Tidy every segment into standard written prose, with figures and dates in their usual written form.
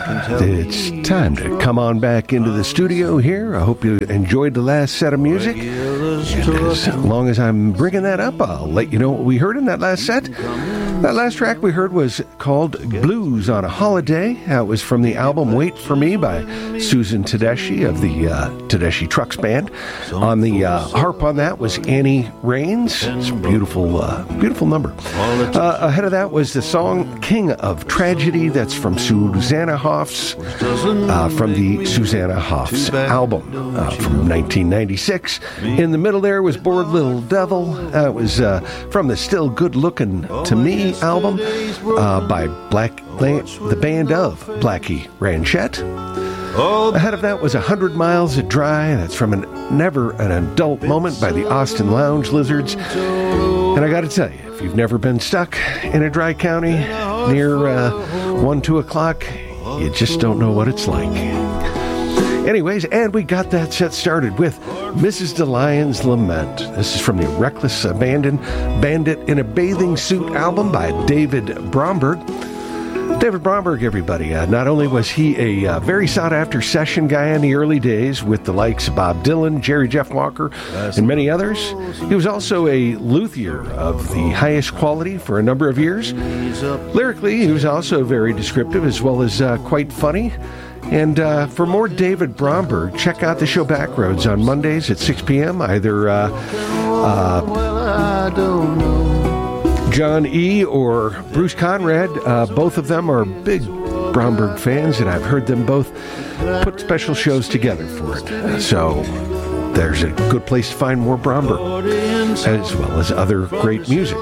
it's time to come on back into the studio here. I hope you enjoyed the last set of music. And as long as I'm bringing that up, I'll let you know what we heard in that last set. That last track we heard was called Blues on a Holiday. It was from the album Wait For Me by Susan Tedeschi of the Tedeschi Trucks Band. On the harp on that was Annie Raines. It's a beautiful, beautiful number. Ahead of that was the song King of Tragedy. That's from Susanna Hoffs, from the Susanna Hoffs album from 1996. In the middle there was Bored Little Devil. It was from the Still Good Looking to Me album by the band of Blackie Ranchette. Ahead of that was 100 Miles of Dry. That's from Never an Adult Moment by the Austin Lounge Lizards. And I got to tell you, if you've never been stuck in a dry county near 1, 2 o'clock, you just don't know what it's like. Anyways, and we got that set started with Mrs. DeLion's Lament. This is from the Reckless Abandon Bandit in a Bathing Suit album by David Bromberg. David Bromberg, everybody, not only was he a very sought-after session guy in the early days with the likes of Bob Dylan, Jerry Jeff Walker, and many others, he was also a luthier of the highest quality for a number of years. Lyrically, he was also very descriptive as well as quite funny. And for more David Bromberg, check out the show Backroads on Mondays at 6 p.m. Either John E. or Bruce Conrad, both of them are big Bromberg fans, and I've heard them both put special shows together for it. So there's a good place to find more Bromberg, as well as other great music.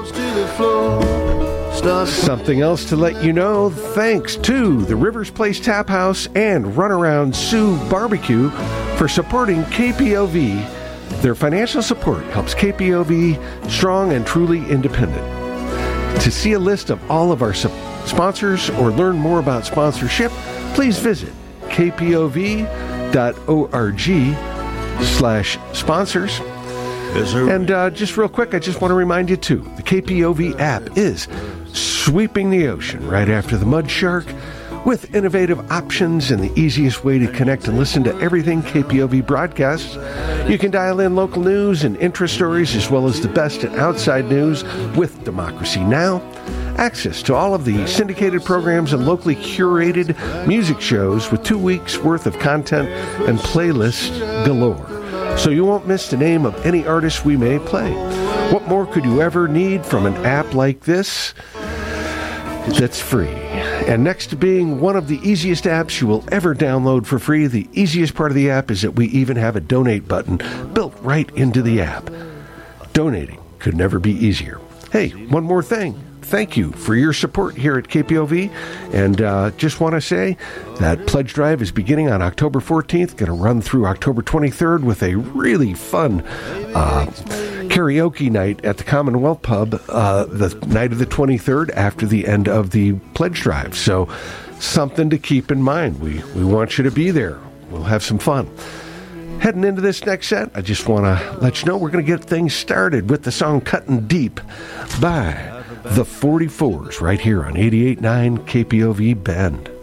Something else to let you know, thanks to the Rivers Place Tap House and Runaround Sioux Barbecue for supporting KPOV. Their financial support helps KPOV strong and truly independent. To see a list of all of our sponsors or learn more about sponsorship, please visit kpov.org/sponsors. And just real quick, I just want to remind you, too, the KPOV app is sweeping the ocean right after the Mud Shark with innovative options and the easiest way to connect and listen to everything KPOV broadcasts. You can dial in local news and interest stories as well as the best and outside news with Democracy Now!, access to all of the syndicated programs and locally curated music shows with 2 weeks worth of content and playlists galore. So you won't miss the name of any artist we may play. What more could you ever need from an app like this that's free? And next to being one of the easiest apps you will ever download for free, the easiest part of the app is that we even have a donate button built right into the app. Donating could never be easier. Hey, one more thing. Thank you for your support here at KPOV, and just want to say that Pledge Drive is beginning on October 14th, going to run through October 23rd with a really fun karaoke night at the Commonwealth Pub the night of the 23rd after the end of the Pledge Drive. So something to keep in mind. We want you to be there. We'll have some fun. Heading into this next set, I just want to let you know we're going to get things started with the song Cutting Deep by the 44s right here on 88.9 KPOV Bend.